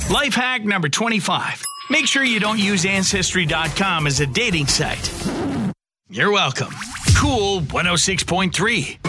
Life hack number 25. Make sure you don't use Ancestry.com as a dating site. You're welcome. Cool 106.3.